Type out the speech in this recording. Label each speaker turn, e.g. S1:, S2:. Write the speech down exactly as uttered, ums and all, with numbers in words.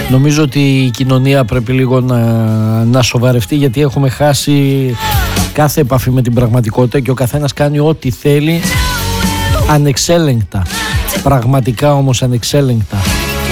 S1: Νομίζω ότι η κοινωνία πρέπει λίγο να, να σοβαρευτεί, γιατί έχουμε χάσει κάθε επαφή με την πραγματικότητα και ο καθένας κάνει ό,τι θέλει ανεξέλεγκτα. Πραγματικά όμως ανεξέλεγκτα.